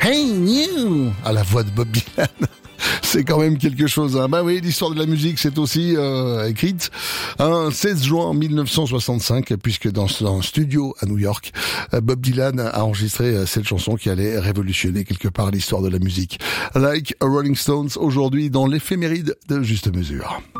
Hey you à la voix de Bob Dylan. C'est quand même quelque chose, hein. Bah oui, l'histoire de la musique, c'est aussi écrite un 16 juin 1965, puisque dans son studio à New York, Bob Dylan a enregistré cette chanson qui allait révolutionner quelque part l'histoire de la musique. Like a Rolling Stones, aujourd'hui dans l'éphéméride de Juste Mesure.